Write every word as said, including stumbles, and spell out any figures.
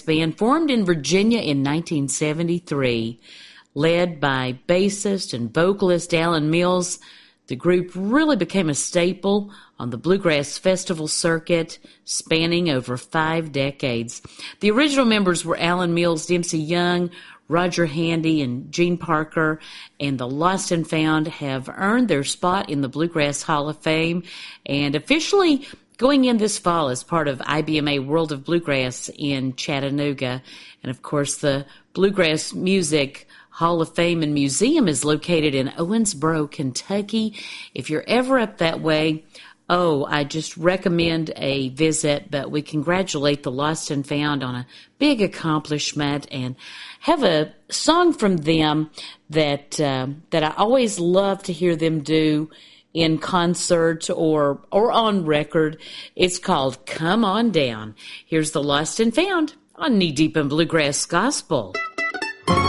band formed in Virginia in nineteen seventy-three. Led by bassist and vocalist Alan Mills, the group really became a staple on the bluegrass festival circuit, spanning over five decades. The original members were Alan Mills, Dempsey Young, Roger Handy, and Gene Parker, and the Lost and Found have earned their spot in the Bluegrass Hall of Fame and officially going in this fall as part of I B M A World of Bluegrass in Chattanooga. And of course, the Bluegrass Music Hall of Fame and Museum is located in Owensboro, Kentucky. If you're ever up that way, oh, I just recommend a visit, but we congratulate the Lost and Found on a big accomplishment and have a song from them that uh, that I always love to hear them do in concert or or on record. It's called Come On Down. Here's the Lost and Found on Knee Deep in Bluegrass Gospel.